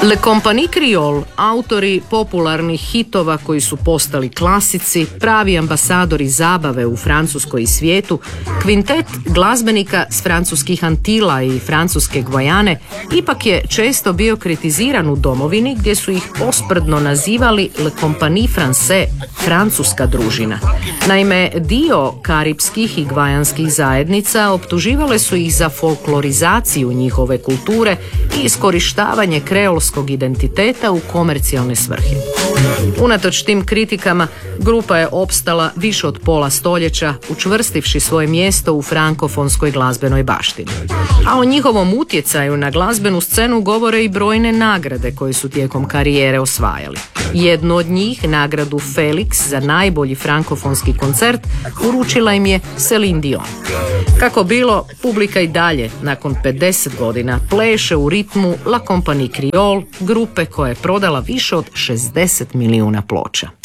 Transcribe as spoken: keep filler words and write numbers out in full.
Le Compagnie Creole, autori popularnih hitova koji su postali klasici, pravi ambasadori zabave u Francuskoj i svijetu, kvintet glazbenika s francuskih Antila i francuske Gvajane ipak je često bio kritiziran u domovini gdje su ih posprdno nazivali Le Compagnie Française, francuska družina. Naime, dio karipskih i gvajanskih zajednica optuživale su ih za folklorizaciju njihove kulture i iskorištavanje kreolskog identiteta u komercijalne svrhe. Unatoč tim kritikama, grupa je opstala više od pola stoljeća, učvrstivši svoje mjesto u frankofonskoj glazbenoj baštini. A o njihovom utjecaju na glazbenu scenu govore i brojne nagrade koje su tijekom karijere osvajali. Jednu od njih, nagradu Felix za najbolji frankofonski koncert, uručila im je Celine Dion. Kako bilo, publika i dalje, nakon pedeset godina, pleše u ritmu La Compagnie Creole, grupe koja je prodala više od šezdeset milijuna ploča.